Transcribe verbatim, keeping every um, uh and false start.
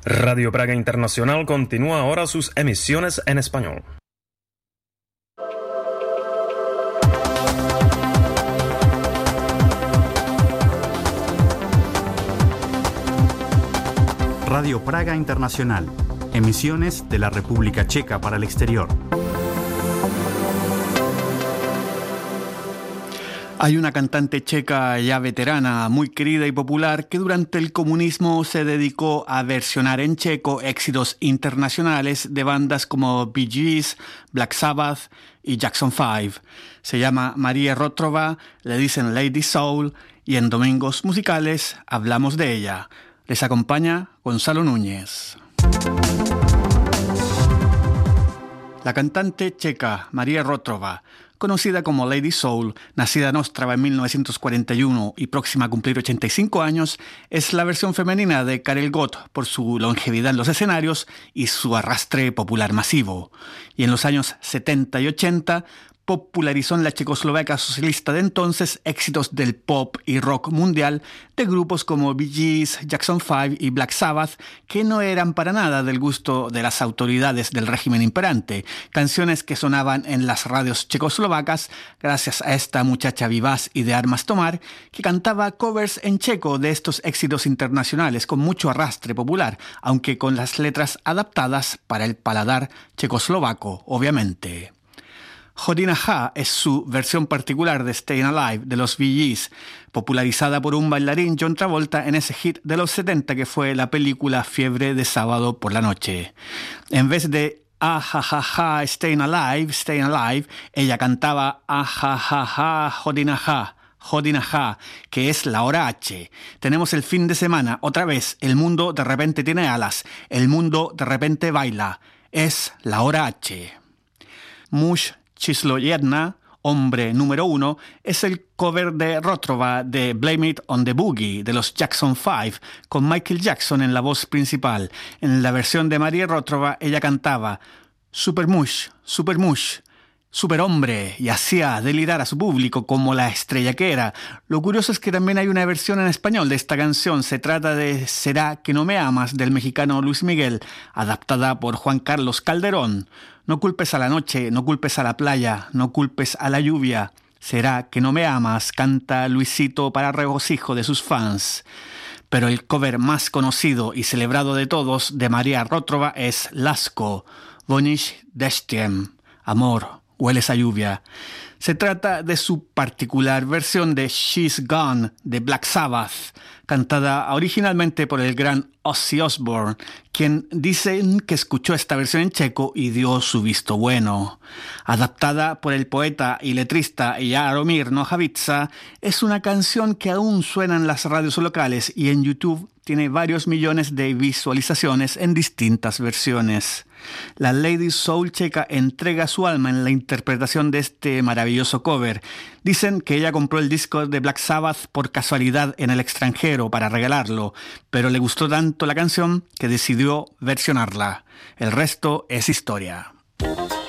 Radio Praga Internacional continúa ahora sus emisiones en español. Radio Praga Internacional, emisiones de la República Checa para el exterior. Hay una cantante checa ya veterana, muy querida y popular, que durante el comunismo se dedicó a versionar en checo éxitos internacionales de bandas como Bee Gees, Black Sabbath y Jackson five. Se llama María Rotrova, le dicen Lady Soul, y en Domingos Musicales hablamos de ella. Les acompaña Gonzalo Núñez. La cantante checa María Rotrova, conocida como Lady Soul, nacida en Ostrava en mil novecientos cuarenta y uno y próxima a cumplir ochenta y cinco años, es la versión femenina de Karel Gott por su longevidad en los escenarios y su arrastre popular masivo. Y en los años setenta y ochenta popularizó en la Checoslovaquia socialista de entonces éxitos del pop y rock mundial de grupos como Bee Gees, Jackson five y Black Sabbath, que no eran para nada del gusto de las autoridades del régimen imperante, canciones que sonaban en las radios checoslovacas gracias a esta muchacha vivaz y de armas tomar, que cantaba covers en checo de estos éxitos internacionales con mucho arrastre popular, aunque con las letras adaptadas para el paladar checoslovaco, obviamente. Hodina Ha es su versión particular de Stayin' Alive de los Bee Gees, popularizada por un bailarín John Travolta en ese hit de los setenta que fue la película Fiebre de sábado por la noche. En vez de ah ja ja ja Stayin' Alive, Stayin' Alive, ella cantaba ah ja ja ja Hodina Ha. Hodina Ha, que es la hora H. Tenemos el fin de semana, otra vez, el mundo de repente tiene alas, el mundo de repente baila, es la hora H. Mush Chislo Jedna, hombre número uno, es el cover de Rotrova de Blame It on the Boogie de los Jackson five, con Michael Jackson en la voz principal. En la versión de María Rotrova, ella cantaba Super Mush, Super Mush, superhombre, y hacía delirar a su público como la estrella que era. Lo curioso es que también hay una versión en español de esta canción. Se trata de Será que no me amas, del mexicano Luis Miguel, adaptada por Juan Carlos Calderón. No culpes a la noche, no culpes a la playa, no culpes a la lluvia. Será que no me amas, canta Luisito para regocijo de sus fans. Pero el cover más conocido y celebrado de todos de María Rotrova es Lasko, Vonish Destiem, amor, hueles a lluvia. Se trata de su particular versión de She's Gone de Black Sabbath, cantada originalmente por el gran Ozzy Osbourne, quien dicen que escuchó esta versión en checo y dio su visto bueno. Adaptada por el poeta y letrista Jaromír Nohavica, es una canción que aún suena en las radios locales y en YouTube tiene varios millones de visualizaciones en distintas versiones. La Lady Soul checa entrega su alma en la interpretación de este maravilloso cover. Dicen que ella compró el disco de Black Sabbath por casualidad en el extranjero para regalarlo, pero le gustó tanto la canción que decidió versionarla. El resto es historia.